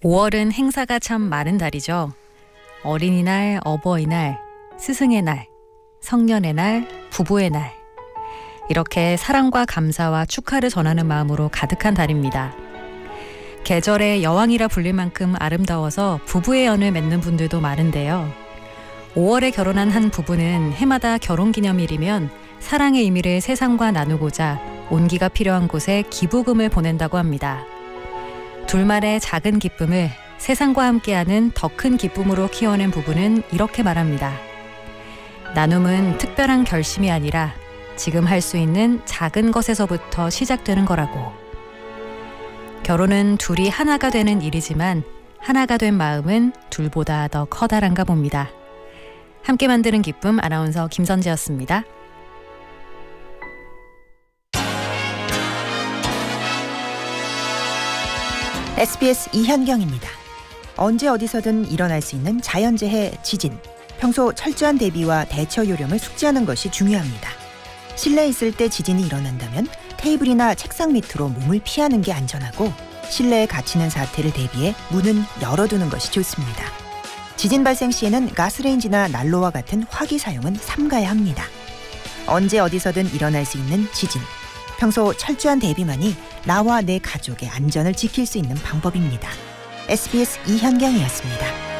5월은 행사가 참 많은 달이죠. 어린이날, 어버이날, 스승의 날, 성년의 날, 부부의 날. 이렇게 사랑과 감사와 축하를 전하는 마음으로 가득한 달입니다. 계절의 여왕이라 불릴 만큼 아름다워서 부부의 연을 맺는 분들도 많은데요. 5월에 결혼한 한 부부는 해마다 결혼기념일이면 사랑의 의미를 세상과 나누고자 온기가 필요한 곳에 기부금을 보낸다고 합니다. 둘만의 작은 기쁨을 세상과 함께하는 더 큰 기쁨으로 키워낸 부부는 이렇게 말합니다. 나눔은 특별한 결심이 아니라 지금 할 수 있는 작은 것에서부터 시작되는 거라고. 결혼은 둘이 하나가 되는 일이지만 하나가 된 마음은 둘보다 더 커다란가 봅니다. 함께 만드는 기쁨, 아나운서 김선재였습니다. SBS 이현경입니다. 언제 어디서든 일어날 수 있는 자연재해 지진. 평소 철저한 대비와 대처 요령을 숙지하는 것이 중요합니다. 실내에 있을 때 지진이 일어난다면 테이블이나 책상 밑으로 몸을 피하는 게 안전하고, 실내에 갇히는 사태를 대비해 문은 열어두는 것이 좋습니다. 지진 발생 시에는 가스레인지나 난로와 같은 화기 사용은 삼가야 합니다. 언제 어디서든 일어날 수 있는 지진. 평소 철저한 대비만이 나와 내 가족의 안전을 지킬 수 있는 방법입니다. SBS 이현경이었습니다.